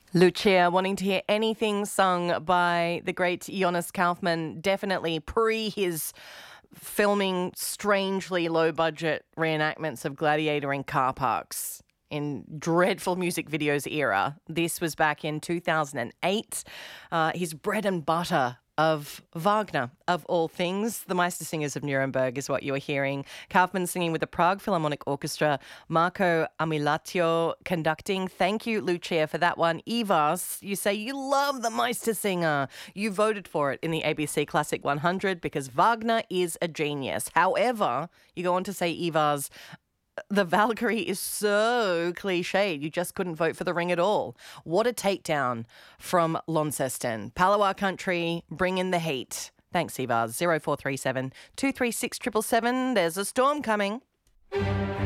Lucia wanting to hear anything sung by the great Jonas Kaufmann, definitely pre his filming strangely low budget reenactments of Gladiator in car parks in dreadful music videos era. This was back in 2008. His bread and butter of Wagner, of all things. The Meistersingers of Nuremberg is what you are hearing. Kaufmann singing with the Prague Philharmonic Orchestra. Marco Amilatio conducting. Thank you, Lucia, for that one. Ivars, you say you love the Meistersinger. You voted for it in the ABC Classic 100 because Wagner is a genius. However, you go on to say, Ivars, the Valkyrie is so cliched, you just couldn't vote for the ring at all. What a takedown from Launceston. Palawa country, bring in the heat. Thanks, Ivars. 0437 236 777. There's a storm coming.